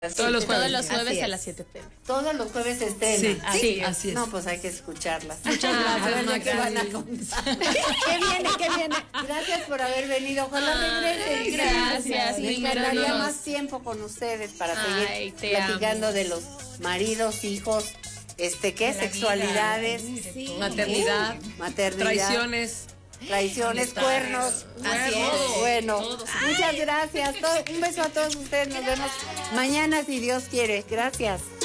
Todos los Todos jueves. los jueves a las 7 p.m. Todos los jueves se estrena. Sí, así es. No, pues hay que escucharlas. Muchas gracias, A ver de Maca. qué van a contar. ¿Qué viene? Gracias por haber venido. Ojalá regresen. Gracias, Me número encantaría 2. más tiempo con ustedes para Ay, seguir te platicando amo. de los maridos, hijos, ¿qué? la Sexualidades, Sí. Maternidad, maternidad, traiciones. cuernos. Así es. Bueno, Todos. muchas gracias. Un beso a todos ustedes. Nos vemos mañana si Dios quiere. Gracias.